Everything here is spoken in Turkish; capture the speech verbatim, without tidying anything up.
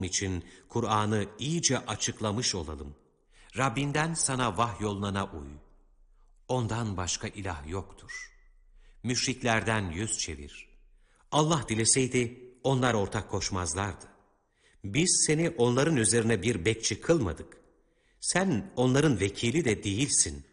için Kur'an'ı iyice açıklamış olalım. Rabbinden sana vahyolunana uy. Ondan başka ilah yoktur. Müşriklerden yüz çevir. Allah dileseydi onlar ortak koşmazlardı. Biz seni onların üzerine bir bekçi kılmadık. Sen onların vekili de değilsin.